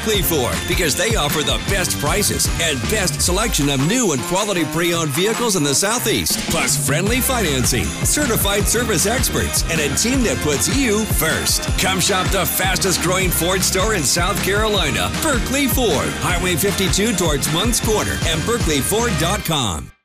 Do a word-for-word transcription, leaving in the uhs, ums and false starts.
Berkeley Ford, because they offer the best prices and best selection of new and quality pre-owned vehicles in the Southeast. Plus friendly financing, certified service experts, and a team that puts you first. Come shop the fastest growing Ford store in South Carolina, Berkeley Ford, Highway fifty-two towards Moncks Corner, and berkeley ford dot com.